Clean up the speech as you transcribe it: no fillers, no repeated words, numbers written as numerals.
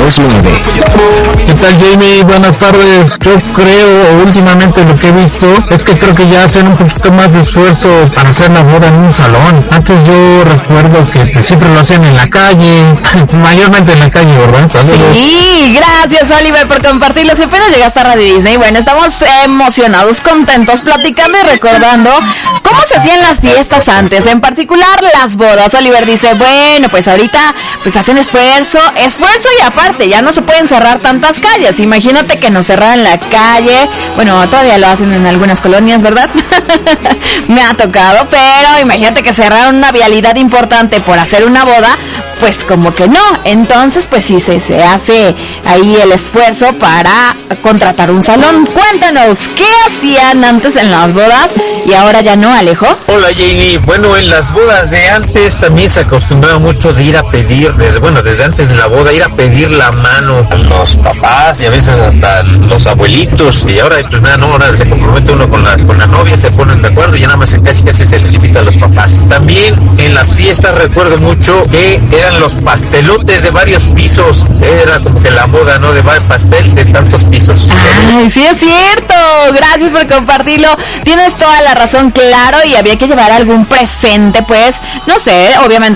92.9. ¿Qué tal, Jamie? Buenas tardes. Yo creo, últimamente lo que he visto, es que creo que ya hacen un poquito más de esfuerzo para hacer la boda en un salón. Antes yo recuerdo que pues, siempre lo hacían en la calle, mayormente en la calle, ¿verdad? Saludos. Sí, gracias, Oliver, por compartirlo. Si apenas llegaste a Radio Disney, bueno, estamos emocionados, contentos, platicando y recordando cómo se hacían las fiestas antes, en particular las bodas. Oliver dice, bueno, pues ahorita pues hacen esfuerzo y aparte ya no se pueden cerrar tantas calles. Imagínate que nos cerraran la calle. Bueno, todavía lo hacen en algunas colonias, ¿verdad? Me ha tocado, pero imagínate que cerraran una vialidad importante por hacer una boda, pues como que no. Entonces pues sí se hace ahí el esfuerzo para contratar un salón. Cuéntanos, ¿qué hacían antes en las bodas y ahora ya no, Alejo? Hola, Jamie. Bueno, en las bodas de antes también se acostumbraba mucho de ir a pedir, desde antes de la boda, ir a pedir la mano a los papás y a veces hasta los abuelitos. Y ahora pues nada, no, ahora se compromete uno con la novia, se ponen de acuerdo y ya nada más casi se les invita a los papás. También en las fiestas recuerdo mucho que eran los pastelotes de varios pisos. Era como que la moda, ¿no? De pastel de tantos pisos. Ay, sí es cierto. Gracias por compartirlo. Tienes toda la razón, claro, y había que llevar algún presente, pues, no sé, obviamente